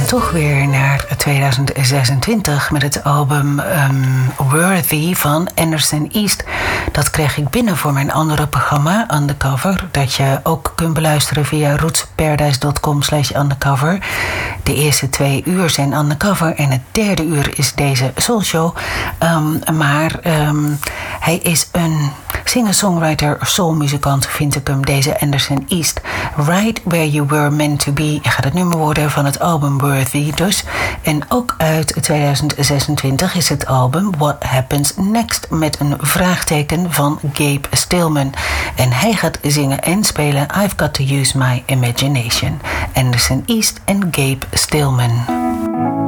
Toch weer naar 2026 met het album Worthy van Anderson East. Dat kreeg ik binnen voor mijn andere programma Undercover, dat je ook kunt beluisteren via rootsparadise.com/undercover. De eerste 2 uur zijn Undercover en het derde uur is deze Soulshow. Hij is een singer-songwriter, soulmuzikant, vind ik hem, deze Anderson East. Right Where You Were Meant To Be gaat het nummer worden van het album Worthy dus. En ook uit 2026 is het album What Happens Next met een vraagteken van Gabe Stillman. En hij gaat zingen en spelen I've Got To Use My Imagination. Anderson East en Gabe Stillman.